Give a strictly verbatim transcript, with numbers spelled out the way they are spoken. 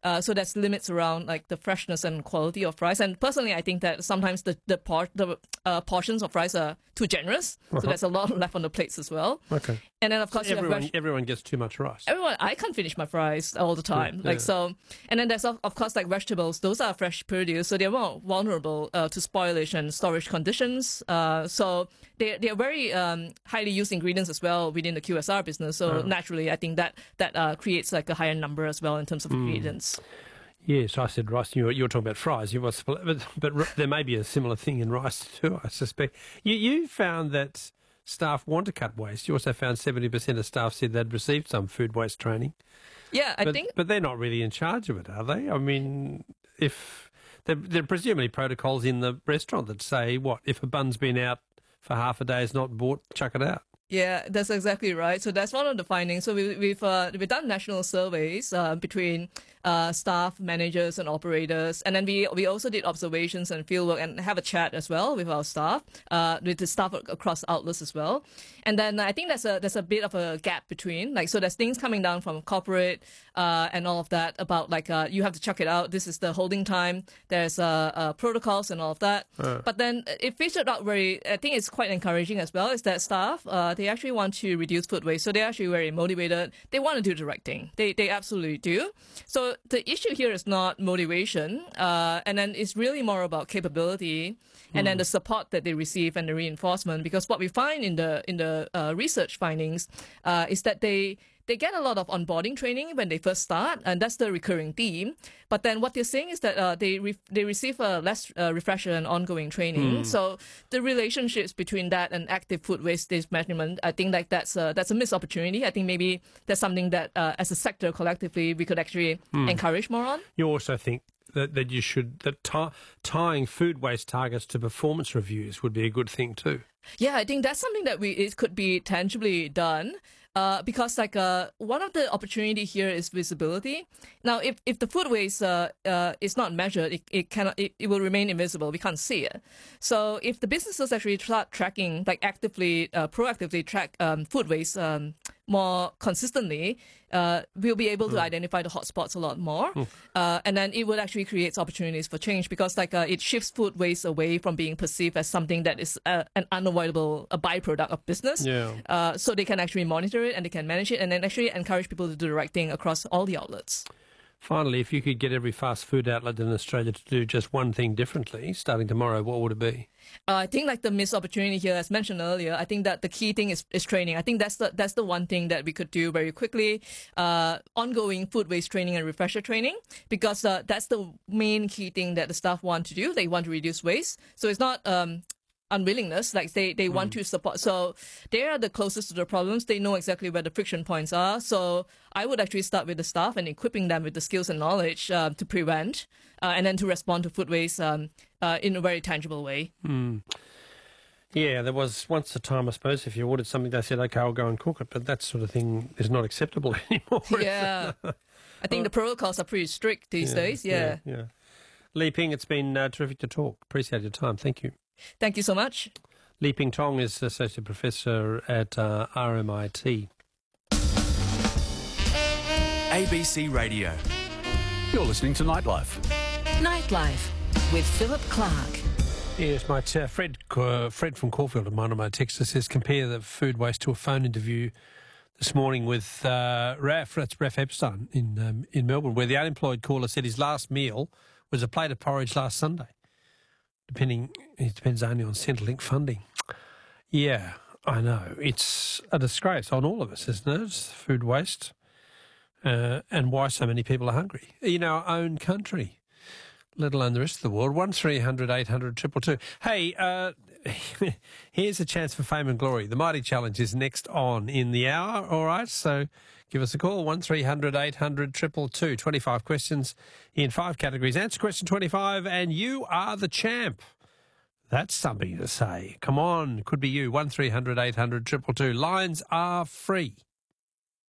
Uh, so there's limits around like the freshness and quality of fries. And personally, I think that sometimes the the, por- the uh, portions of fries are too generous. Uh-huh. So there's a lot left on the plates as well. Okay. And then of course so you everyone have everyone gets too much rice. Everyone, I can't finish my fries all the time. Yeah, like yeah. so, and then there's of, of course like vegetables. Those are fresh produce, so they're more vulnerable uh, to spoilage and storage conditions. Uh, so they they are very um, highly used ingredients as well within the Q S R business. So oh. naturally, I think that that uh, creates like a higher number as well in terms of mm. ingredients. Yes, I said rice. You were, you were talking about fries. You was, but, but there may be a similar thing in rice too, I suspect. You you found that staff want to cut waste. You also found seventy percent of staff said they'd received some food waste training. Yeah, I but, think... But they're not really in charge of it, are they? I mean, if... There, there are presumably protocols in the restaurant that say, what, if a bun's been out for half a day, is not bought, chuck it out. Yeah, that's exactly right. So that's one of the findings. So we, we've uh, we've done national surveys uh, between uh, staff, managers, and operators, and then we we also did observations and fieldwork and have a chat as well with our staff, uh, with the staff across outlets as well. And then I think there's a there's a bit of a gap between, like, so there's things coming down from corporate uh, and all of that about like uh, you have to chuck it out. This is the holding time. There's uh, uh, protocols and all of that. Uh. But then it featured out very. I think it's quite encouraging as well. Is that staff. Uh, They actually want to reduce food waste, so they're actually very motivated. They want to do the right thing. They they absolutely do. So the issue here is not motivation, uh, and then it's really more about capability, and mm. then the support that they receive and the reinforcement. Because what we find in the in the uh, research findings uh, is that they. They get a lot of onboarding training when they first start, and that's the recurring theme. But then what they're saying is that uh, they re- they receive uh, less uh, refresher and ongoing training. Mm. So the relationships between that and active food wastage management, I think like that's a, that's a missed opportunity. I think maybe that's something that uh, as a sector collectively we could actually mm. encourage more on. You also think that, that you should that t- tying food waste targets to performance reviews would be a good thing too. Yeah, I think that's something that we it could be tangibly done. Uh, because like uh, one of the opportunity here is visibility. Now, if, if the food waste uh, uh, is not measured, it, it cannot it, it will remain invisible. We can't see it. So if the businesses actually start tracking, like actively, uh, proactively track um, food waste um, more consistently, uh, we'll be able to mm. identify the hotspots a lot more. Mm. Uh, and then it would actually create opportunities for change because like uh, it shifts food waste away from being perceived as something that is uh, an unavoidable a byproduct of business. Yeah. Uh, so they can actually monitor it and they can manage it and then actually encourage people to do the right thing across all the outlets. Finally, if you could get every fast food outlet in Australia to do just one thing differently, starting tomorrow, what would it be? Uh, I think like the missed opportunity here, as mentioned earlier, I think that the key thing is, is training. I think that's the that's the one thing that we could do very quickly. Uh, ongoing food waste training and refresher training, because uh, that's the main key thing that the staff want to do. They want to reduce waste. So it's not um, unwillingness, like they, they mm. want to support. So they are the closest to the problems. They know exactly where the friction points are. So I would actually start with the staff and equipping them with the skills and knowledge uh, to prevent uh, and then to respond to food waste um, uh, in a very tangible way. Mm. Yeah, there was once a time, I suppose, if you ordered something, they said, OK, I'll go and cook it. But that sort of thing is not acceptable anymore. Yeah. I think the protocols are pretty strict these yeah, days. Yeah. yeah. Yeah. Li Ping, it's been uh, terrific to talk. Appreciate your time. Thank you. Thank you so much. Li Ping Tong is Associate Professor at uh, R M I T. A B C Radio. You're listening to Nightlife. Nightlife with Philip Clark. Yes, mate. Uh, Fred uh, Fred from Caulfield, one of my texters, says compare the food waste to a phone interview this morning with uh, Raf, that's Raf Epstein in um, in Melbourne, where the unemployed caller said his last meal was a plate of porridge last Sunday. Depending, it depends only on Centrelink funding. Yeah, I know. It's a disgrace on all of us, isn't it? It's food waste uh, and why so many people are hungry in our own country, let alone the rest of the world. one three hundred eight hundred two two two. Hey, uh, here's a chance for fame and glory. The Mighty Challenge is next on in the hour, all right? So give us a call, one three hundred eight hundred two two two. twenty-five questions in five categories. Answer question twenty-five and you are the champ. That's something to say. Come on, could be you. one three hundred eight hundred two two two. Lines are free.